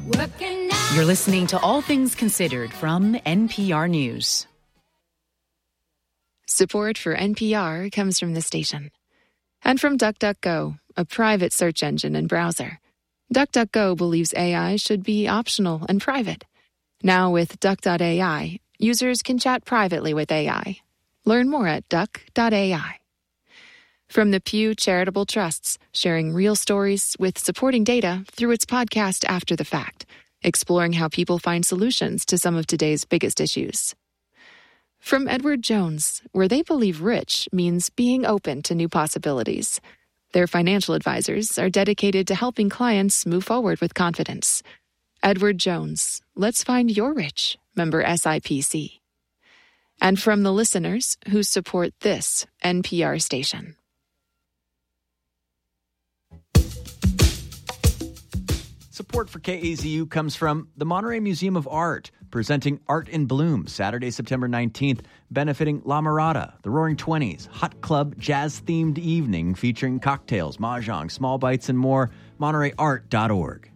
You're listening to All Things Considered from NPR News. Support for NPR comes from the station. And from DuckDuckGo, a private search engine and browser. DuckDuckGo believes AI should be optional and private. Now with Duck.ai, users can chat privately with AI. Learn more at Duck.ai. From the Pew Charitable Trusts, sharing real stories with supporting data through its podcast After the Fact, exploring how people find solutions to some of today's biggest issues. From Edward Jones, where they believe rich means being open to new possibilities. Their financial advisors are dedicated to helping clients move forward with confidence. Edward Jones, let's find your rich, member SIPC. And from the listeners who support this NPR station. Support for KAZU comes from the Monterey Museum of Art, presenting Art in Bloom Saturday, September 19th, benefiting La Mirada, the Roaring Twenties, Hot Club jazz-themed evening featuring cocktails, mahjong, small bites, and more. MontereyArt.org.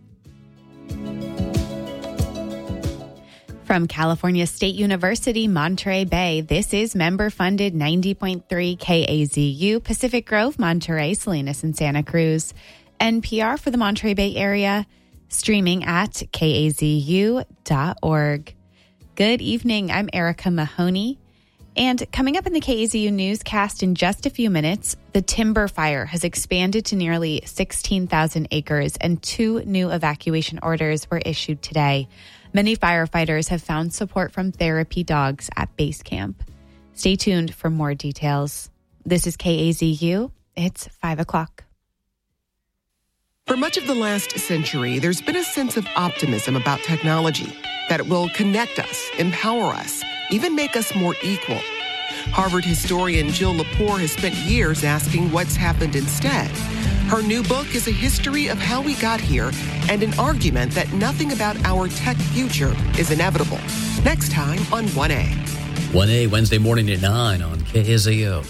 From California State University, Monterey Bay, this is member-funded 90.3 KAZU, Pacific Grove, Monterey, Salinas, and Santa Cruz. NPR for the Monterey Bay area, streaming at kazu.org. Good evening, I'm Erica Mahoney. And coming up in the KAZU newscast in just a few minutes, the timber fire has expanded to nearly 16,000 acres and 2 new evacuation orders were issued today. Many firefighters have found support from therapy dogs at base camp. Stay tuned for more details. This is KAZU. It's 5 o'clock. For much of the last century, there's been a sense of optimism about technology, that it will connect us, empower us, even make us more equal. Harvard historian Jill Lepore has spent years asking what's happened instead. Her new book is a history of how we got here and an argument that nothing about our tech future is inevitable. Next time on 1A. 1A, Wednesday morning at 9 on KAZU.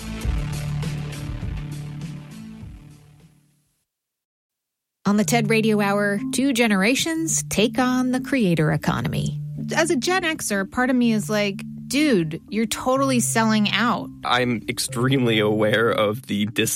On the TED Radio Hour, 2 generations take on the creator economy. As a Gen Xer, part of me is like, dude, you're totally selling out. I'm extremely aware of the